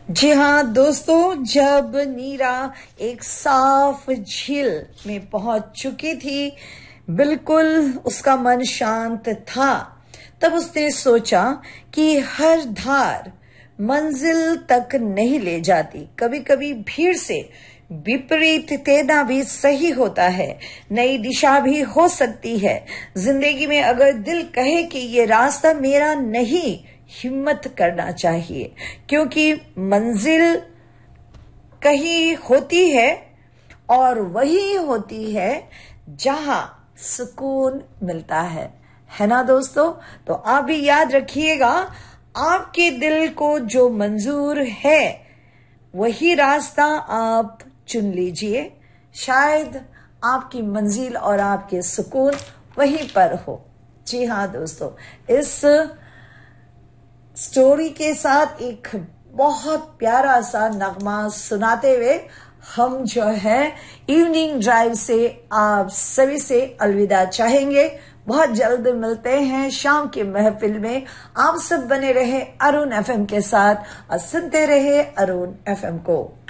जी हाँ दोस्तों, जब नीरा एक साफ झील में पहुंच चुकी थी, बिल्कुल उसका मन शांत था, तब उसने सोचा कि हर धार मंजिल तक नहीं ले जाती। कभी कभी भीड़ से विपरीत तेना भी सही होता है, नई दिशा भी हो सकती है। जिंदगी में अगर दिल कहे कि ये रास्ता मेरा नहीं, हिम्मत करना चाहिए, क्योंकि मंजिल कहीं होती है और वही होती है जहां सुकून मिलता है ना दोस्तों। तो आप भी याद रखिएगा, आपके दिल को जो मंजूर है वही रास्ता आप चुन लीजिए। शायद आपकी मंजिल और आपके सुकून वहीं पर हो। जी हाँ दोस्तों, इस स्टोरी के साथ एक बहुत प्यारा सा नगमा सुनाते हुए हम जो है इवनिंग ड्राइव से आप सभी से अलविदा चाहेंगे। बहुत जल्द मिलते हैं शाम की महफिल में। आप सब बने रहे अरुण एफएम के साथ और सुनते रहे अरुण एफएम को।